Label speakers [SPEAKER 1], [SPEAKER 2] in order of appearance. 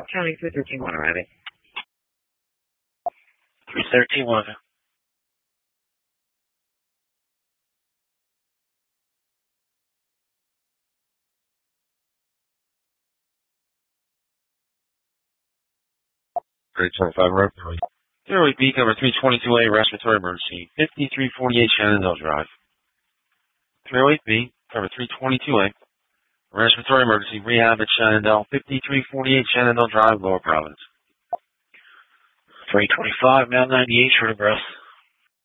[SPEAKER 1] County 313-1 arriving.
[SPEAKER 2] 313-1.
[SPEAKER 3] Great 25 Road.
[SPEAKER 2] Airway B, cover 322A, respiratory emergency, 5348 Shenandoah Drive. 308 B, cover 322A, respiratory emergency, rehab at Shenandoah, 5348 Shenandoah Drive, Lower Providence.
[SPEAKER 1] 325, male 98, short of breath.